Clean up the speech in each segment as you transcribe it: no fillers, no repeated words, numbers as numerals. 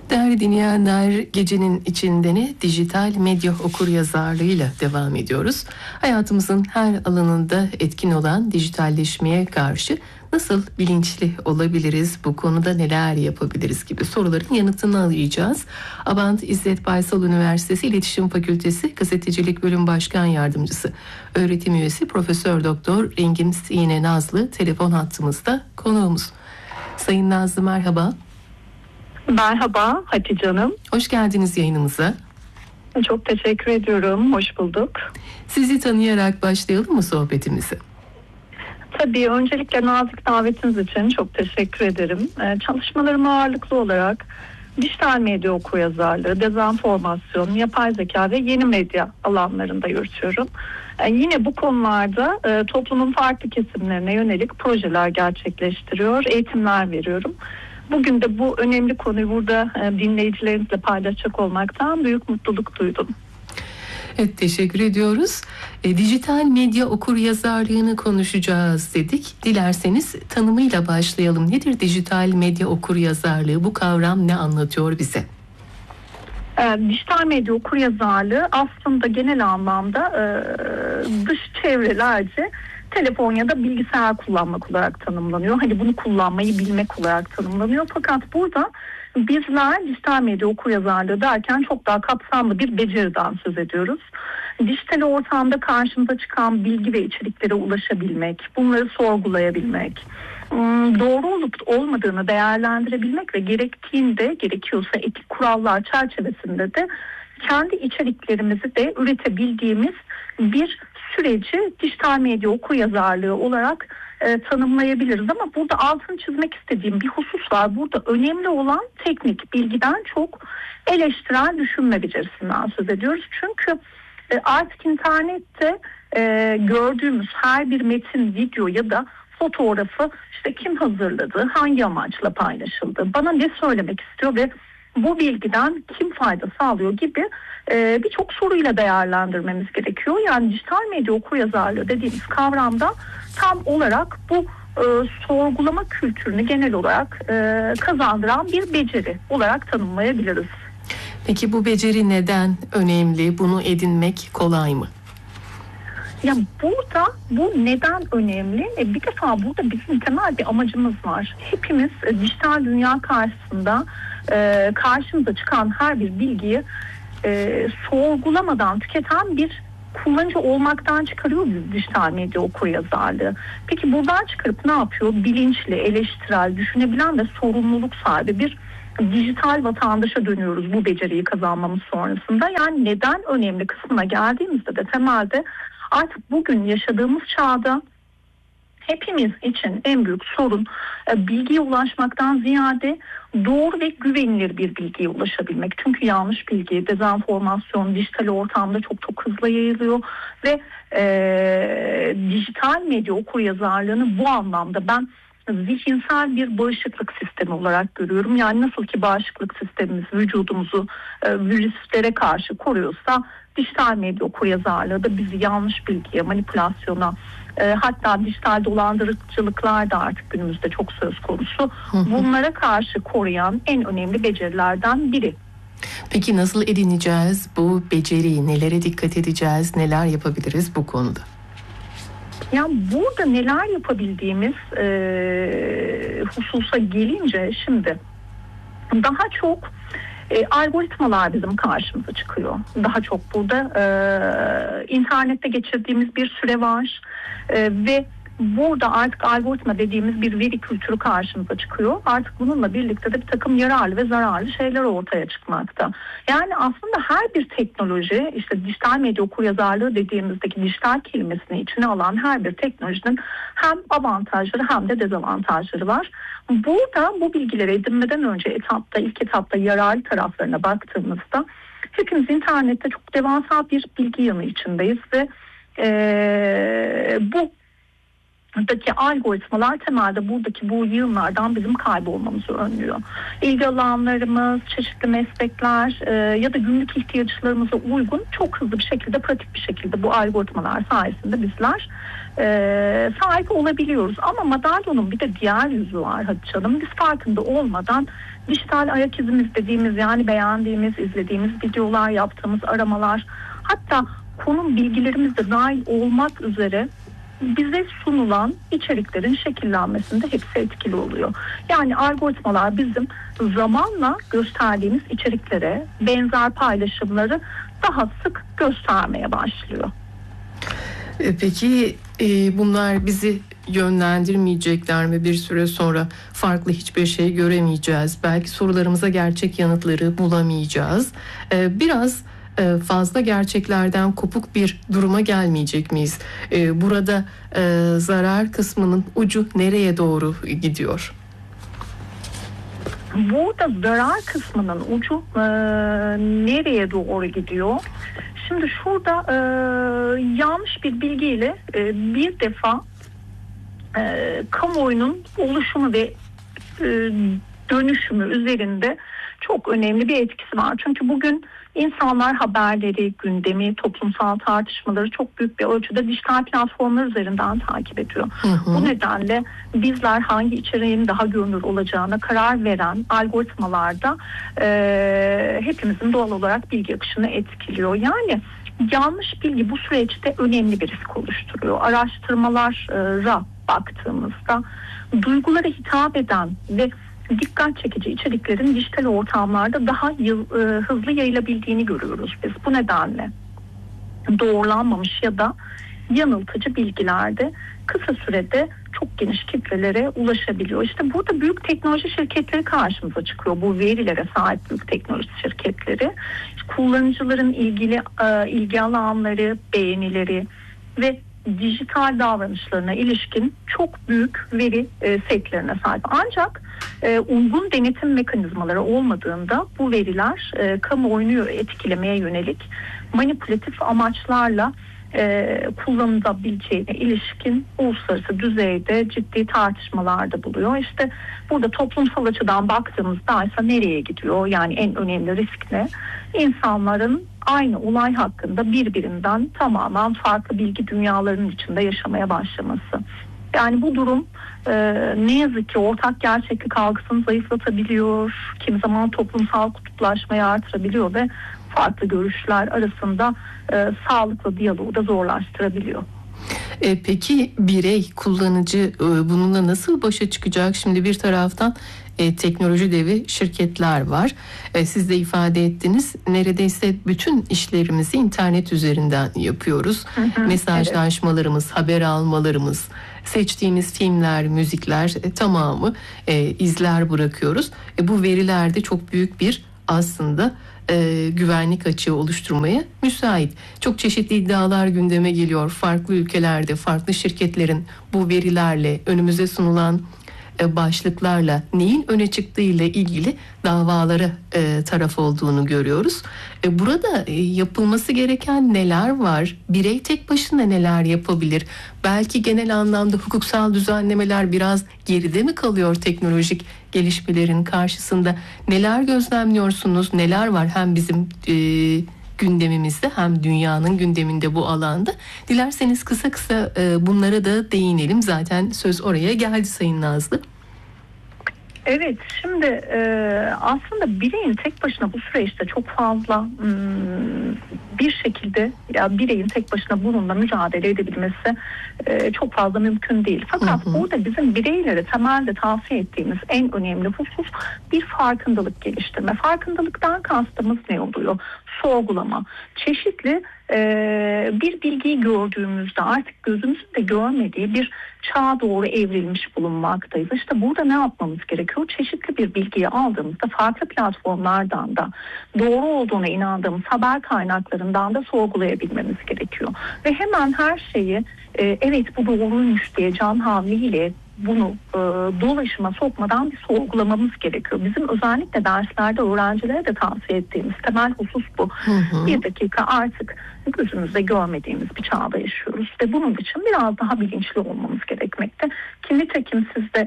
Değerli dinleyenler, gecenin içindeni dijital medya okuryazarlığıyla devam ediyoruz. Hayatımızın her alanında etkin olan dijitalleşmeye karşı nasıl bilinçli olabiliriz, bu konuda neler yapabiliriz gibi soruların yanıtını arayacağız. Abant İzzet Baysal Üniversitesi İletişim Fakültesi Gazetecilik Bölüm Başkan Yardımcısı, öğretim üyesi Profesör Doktor Rengin Sine Nazlı telefon hattımızda konuğumuz. Sayın Nazlı, merhaba. Merhaba Hatice Hanım. Hoş geldiniz yayınımıza. Çok teşekkür ediyorum. Hoş bulduk. Sizi tanıyarak başlayalım mı sohbetimize? Tabii, öncelikle nazik davetiniz için çok teşekkür ederim. Çalışmalarımı ağırlıklı olarak dijital medya okuryazarlığı, dezenformasyon, yapay zeka ve yeni medya alanlarında yürütüyorum. Yine bu konularda toplumun farklı kesimlerine yönelik projeler gerçekleştiriyor, eğitimler veriyorum. Bugün de bu önemli konuyu burada dinleyicilerinizle paylaşacak olmaktan büyük mutluluk duydum. Evet, teşekkür ediyoruz. Dijital medya okuryazarlığını konuşacağız dedik. Dilerseniz tanımıyla başlayalım. Nedir dijital medya okuryazarlığı? Bu kavram ne anlatıyor bize? Dijital medya okuryazarlığı aslında genel anlamda dış çevrelerce telefon ya da bilgisayar kullanmak olarak tanımlanıyor. Hani bunu kullanmayı bilmek olarak tanımlanıyor. Fakat burada bizler dijital medya okuryazarlığı derken çok daha kapsamlı bir beceriden söz ediyoruz. Dijital ortamda karşımıza çıkan bilgi ve içeriklere ulaşabilmek, bunları sorgulayabilmek, doğru olup olmadığını değerlendirebilmek ve gerekiyorsa etik kurallar çerçevesinde de kendi içeriklerimizi de üretebildiğimiz bir süreci dijital medya okuryazarlığı olarak tanımlayabiliriz. Ama burada altını çizmek istediğim bir husus var. Burada önemli olan teknik bilgiden çok eleştirel düşünme becerisinden söz ediyoruz. Çünkü artık internette gördüğümüz her bir metin, video ya da fotoğrafı işte kim hazırladı, hangi amaçla paylaşıldı, bana ne söylemek istiyor ve bu bilgiden kim fayda sağlıyor gibi birçok soruyla değerlendirmemiz gerekiyor. Yani dijital medya okuryazarlığı dediğimiz kavramda tam olarak bu sorgulama kültürünü genel olarak kazandıran bir beceri olarak tanımlayabiliriz. Peki bu beceri neden önemli? Bunu edinmek kolay mı? Ya burada bu neden önemli? Bir defa burada bizim temel bir amacımız var. Hepimiz dijital dünya karşısında karşımıza çıkan her bir bilgiyi sorgulamadan tüketen bir kullanıcı olmaktan çıkarıyor biz dijital medya okuryazarlığı. Peki buradan çıkarıp ne yapıyor? Bilinçli, eleştirel, düşünebilen ve sorumluluk sahibi bir dijital vatandaşa dönüyoruz bu beceriyi kazanmamız sonrasında. Yani neden önemli kısmına geldiğimizde de temelde artık bugün yaşadığımız çağda hepimiz için en büyük sorun bilgiye ulaşmaktan ziyade doğru ve güvenilir bir bilgiye ulaşabilmek. Çünkü yanlış bilgi, dezenformasyon dijital ortamda çok hızlı yayılıyor ve dijital medya okuryazarlığını bu anlamda ben zihinsel bir bağışıklık sistemi olarak görüyorum. Yani nasıl ki bağışıklık sistemimiz vücudumuzu virüslere karşı koruyorsa dijital medya okuryazarlığı da bizi yanlış bilgiye, manipülasyona, hatta dijital dolandırıcılıklar da artık günümüzde çok söz konusu. Bunlara karşı koruyan en önemli becerilerden biri. Peki nasıl edineceğiz bu beceriyi? Nelere dikkat edeceğiz? Neler yapabiliriz bu konuda? Ya burada neler yapabildiğimiz hususa gelince şimdi daha çok algoritmalar bizim karşımıza çıkıyor. Daha çok burada internette geçirdiğimiz bir süre var ve burada artık algoritma dediğimiz bir veri kültürü karşımıza çıkıyor. Artık bununla birlikte de bir takım yararlı ve zararlı şeyler ortaya çıkmakta. Yani aslında her bir teknoloji, işte dijital medya okuryazarlığı dediğimizdeki dijital kelimesini içine alan her bir teknolojinin hem avantajları hem de dezavantajları var. Burada bu bilgileri edinmeden önce ilk etapta yararlı taraflarına baktığımızda hepimiz internette çok devasa bir bilgi yığını içindeyiz ve bu daki algoritmalar temelde buradaki bu yığınlardan bizim kaybolmamızı önlüyor. İlgi alanlarımız, çeşitli meslekler ya da günlük ihtiyaçlarımıza uygun çok hızlı bir şekilde, pratik bir şekilde bu algoritmalar sayesinde bizler sahip olabiliyoruz. Ama madalyonun bir de diğer yüzü var Hatice Hanım. Biz farkında olmadan dijital ayak izimiz dediğimiz, yani beğendiğimiz, izlediğimiz videolar, yaptığımız aramalar, hatta konum bilgilerimiz de dahil olmak üzere bize sunulan içeriklerin şekillenmesinde hepsi etkili oluyor. Yani algoritmalar bizim zamanla gösterdiğimiz içeriklere benzer paylaşımları daha sık göstermeye başlıyor. Peki bunlar bizi yönlendirmeyecekler mi? Bir süre sonra farklı hiçbir şey göremeyeceğiz. Belki sorularımıza gerçek yanıtları bulamayacağız. Biraz fazla gerçeklerden kopuk bir duruma gelmeyecek miyiz? Burada zarar kısmının ucu nereye doğru gidiyor? Burada zarar kısmının ucu nereye doğru gidiyor? Şimdi şurada yanlış bir bilgiyle bir defa kamuoyunun oluşumu ve dönüşümü üzerinde çok önemli bir etkisi var. Çünkü bugün insanlar haberleri, gündemi, toplumsal tartışmaları çok büyük bir ölçüde dijital platformlar üzerinden takip ediyor. Bu nedenle bizler hangi içeriğin daha görünür olacağına karar veren algoritmalarda hepimizin doğal olarak bilgi akışını etkiliyor. Yani yanlış bilgi bu süreçte önemli bir risk oluşturuyor. Araştırmalara baktığımızda duygulara hitap eden ve dikkat çekici içeriklerin dijital ortamlarda daha hızlı yayılabildiğini görüyoruz biz. Bu nedenle doğrulanmamış ya da yanıltıcı bilgilerde kısa sürede çok geniş kitlelere ulaşabiliyor. İşte burada büyük teknoloji şirketleri karşımıza çıkıyor. Bu verilere sahip büyük teknoloji şirketleri. Kullanıcıların ilgi alanları, beğenileri ve dijital davranışlarına ilişkin çok büyük veri setlerine sahip. Ancak uygun denetim mekanizmaları olmadığında bu veriler kamuoyunu etkilemeye yönelik manipülatif amaçlarla kullanılabileceğine ilişkin uluslararası düzeyde ciddi tartışmalarda buluyor. İşte burada toplumsal açıdan baktığımızda ise nereye gidiyor? Yani en önemli risk ne? İnsanların aynı olay hakkında birbirinden tamamen farklı bilgi dünyalarının içinde yaşamaya başlaması. Yani bu durum ne yazık ki ortak gerçeklik algısını zayıflatabiliyor, kimi zaman toplumsal kutuplaşmayı artırabiliyor ve farklı görüşler arasında sağlıklı diyaloğu da zorlaştırabiliyor. Peki birey, kullanıcı bununla nasıl başa çıkacak? Şimdi bir taraftan teknoloji devi şirketler var. Siz de ifade ettiniz. Neredeyse bütün işlerimizi internet üzerinden yapıyoruz. Mesajlaşmalarımız, evet, haber almalarımız, seçtiğimiz filmler, müzikler tamamı izler bırakıyoruz. Bu verilerde çok büyük bir aslında güvenlik açığı oluşturmaya müsait. Çok çeşitli iddialar gündeme geliyor. Farklı ülkelerde, farklı şirketlerin bu verilerle, önümüze sunulan başlıklarla neyin öne çıktığı ile ilgili davalara taraf olduğunu görüyoruz. Burada yapılması gereken neler var? Birey tek başına neler yapabilir? Belki genel anlamda hukuksal düzenlemeler biraz geride mi kalıyor teknolojik gelişmelerin karşısında? Neler gözlemliyorsunuz? Neler var hem bizim gündemimizde hem dünyanın gündeminde bu alanda? Dilerseniz kısa kısa bunlara da değinelim. Zaten söz oraya geldi Sayın Nazlı. Evet, şimdi aslında bireyin tek başına bu süreçte çok fazla bir şekilde ya bireyin tek başına bununla mücadele edebilmesi çok fazla mümkün değil. Fakat burada bizim bireylere temelde tavsiye ettiğimiz en önemli husus bir farkındalık geliştirme. Farkındalıktan kastımız ne oluyor? Sorgulama. Çeşitli bir bilgiyi gördüğümüzde artık gözümüzün de görmediği bir çağa doğru evrilmiş bulunmaktayız. İşte burada ne yapmamız gerekiyor? Çeşitli bir bilgiyi aldığımızda farklı platformlardan da doğru olduğuna inandığımız haber kaynaklarından da sorgulayabilmemiz gerekiyor. Ve hemen her şeyi evet bu doğruymuş diye can havliyle bunu dolaşıma sokmadan bir sorgulamamız gerekiyor. Bizim özellikle derslerde öğrencilere de tavsiye ettiğimiz temel husus bu. Bir dakika, artık gözümüzde görmediğimiz bir çağda yaşıyoruz ve bunun için biraz daha bilinçli olmamız gerekmekte. Ki nitekim sizde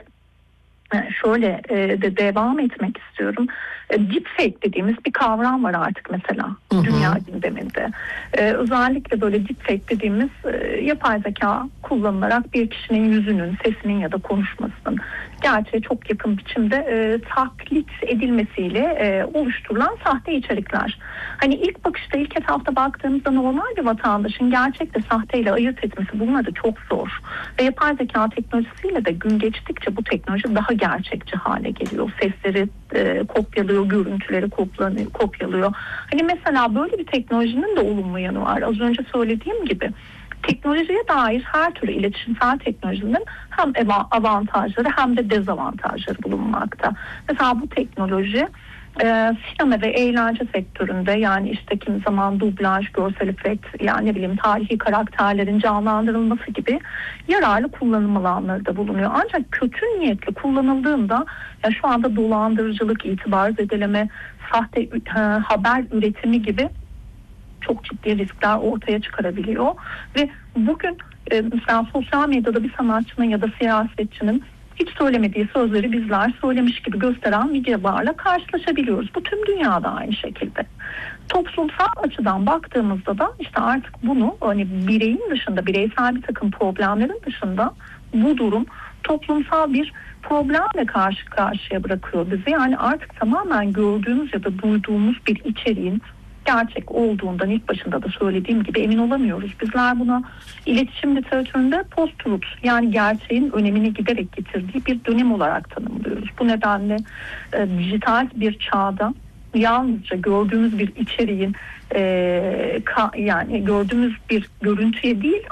şöyle de devam etmek istiyorum. Deepfake dediğimiz bir kavram var artık mesela dünya gündeminde. Özellikle böyle deepfake dediğimiz yapay zeka kullanılarak bir kişinin yüzünün, sesinin ya da konuşmasının gerçeğe çok yakın biçimde taklit edilmesiyle oluşturulan sahte içerikler. Hani ilk bakışta, ilk etapta baktığımızda normal bir vatandaşın gerçekle sahteyle ayırt etmesi bunları çok zor. Ve yapay zeka teknolojisiyle de gün geçtikçe bu teknoloji daha gerçekçi hale geliyor. Sesleri kopyalıyor, görüntüleri kopyalıyor. Hani mesela böyle bir teknolojinin de olumlu yanı var. Az önce söylediğim gibi teknolojiye dair her türlü iletişimsel teknolojinin hem avantajları hem de dezavantajları bulunmakta. Mesela bu teknoloji sinema ve eğlence sektöründe, yani işte kimi zaman dublaj, görsel efekt, yani ne bileyim tarihi karakterlerin canlandırılması gibi yararlı kullanım alanları da bulunuyor. Ancak kötü niyetli kullanıldığında şu anda dolandırıcılık, itibar zedeleme, sahte haber üretimi gibi çok ciddi riskler ortaya çıkarabiliyor. Ve bugün mesela sosyal medyada bir sanatçının ya da siyasetçinin hiç söylemediği sözleri bizler söylemiş gibi gösteren videolarla karşılaşabiliyoruz. Bu tüm dünyada aynı şekilde. Toplumsal açıdan baktığımızda da işte artık bunu hani bireyin dışında, bireysel bir takım problemlerin dışında bu durum toplumsal bir problemle karşı karşıya bırakıyor bizi. Yani artık tamamen gördüğümüz ya da duyduğumuz bir içeriğin gerçek olduğundan ilk başında da söylediğim gibi emin olamıyoruz. Bizler buna iletişim literatüründe post-truth, yani gerçeğin önemini giderek getirdiği bir dönem olarak tanımlıyoruz. Bu nedenle dijital bir çağda yalnızca gördüğümüz bir içeriğin yani gördüğümüz bir görüntüye değil,